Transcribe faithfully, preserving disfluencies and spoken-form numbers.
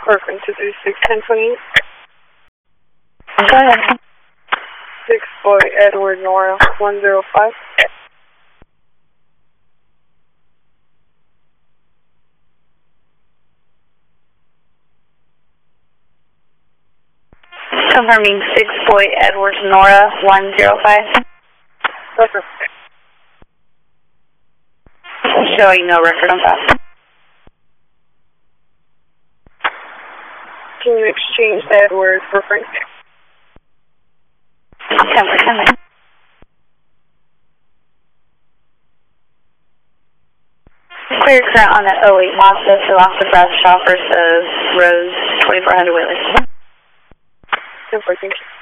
Referring to three six ten twenty-eight. Go ahead. six boy Edward Nora one zero five. Confirming six boy Edward Nora one zero five. Perfect. Showing no record on file. Can you exchange Edward for Frank? ten percent. Clear current on the oh eight Mazda, Philosopher Brass Shoppers of Rose twenty-four hundred Wheelers. Super, thank you.